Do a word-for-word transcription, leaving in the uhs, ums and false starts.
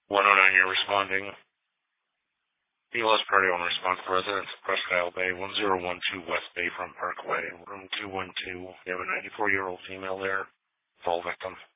one oh nine, you're responding. B L S party owner response to residents of Presque Isle Bay, one zero one two West Bayfront Parkway, room two one two. You have a ninety-four-year-old female there, fall victim.